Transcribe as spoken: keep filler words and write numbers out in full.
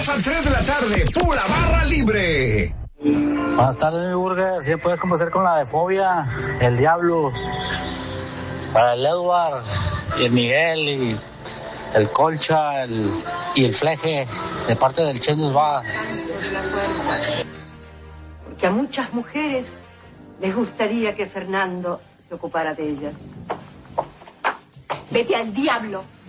Al tres de la tarde, pura barra libre. Buenas tardes, mi burger. Si puedes complacer con la de Fobia, el Diablo, para el Edward, y el Miguel, y el Colcha, el, y el Fleje, de parte del Chendus va. Porque a muchas mujeres les gustaría que Fernando se ocupara de ellas. Vete al diablo.